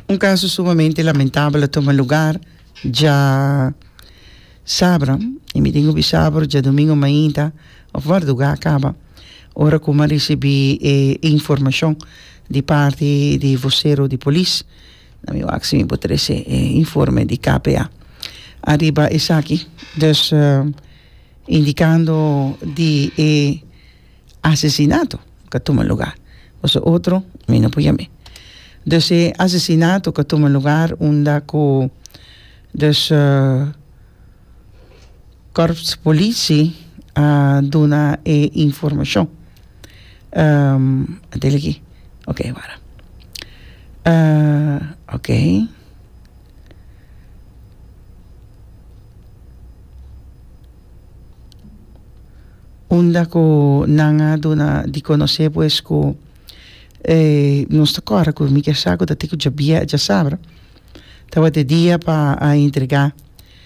Un caso sumamente lamentable toma lugar ya sábado, e me tengo sábado, já domingo mainta, of Varduga acaba. Ora como recebi informação de parte de vocero de polícia, na minha acção me poderia ser informe de KPA. Arriba é aqui, dus indicando de assassinato que toma lugar. Ou outro, me não podia me. Dus assassinato que toma lugar onde com dus corps polícia dona informação. Até aqui. Ok, agora. Ok. Onde com nanga dona de conhecer pues com não está claro com me que saco da tico já sabe. Tava de dia para entregar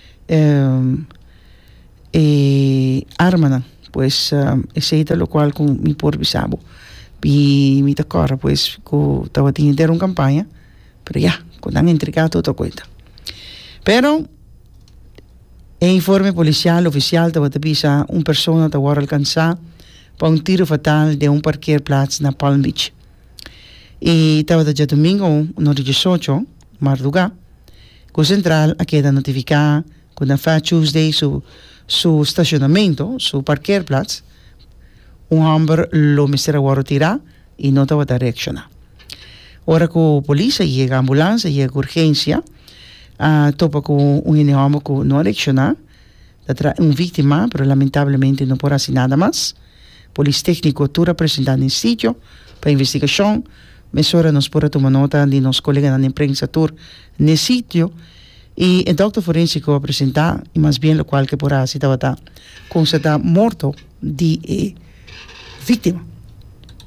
arma, pues esse é o local com me por bisabo. E me tocara pues que estava tendo uma campanha, pero já, quando han entregado outra coisa. Pero informe policial oficial estava de bisa pessoa estava alcançar para tiro fatal de parqueerplaats na Palm Beach. E estava de domingo no 18 Marduga, com central a queda notificar quando fa Tuesday su estacionamento, su parqueerplaats, hombre lo mistera guaro tirar y no estaba de reaccionar. Ahora que policía llega, ambulancia llega, urgencia, topa con un hombre que no reacciona, un víctima, pero lamentablemente no puede hacer nada más. Policía técnico está presentando en sitio para investigación. Mesora nos puede tomar nota de los colegas de la prensa en el sitio. Y el doctor forensico va a presentar, y más bien lo cual que por así estaba constatar muerto de víctima.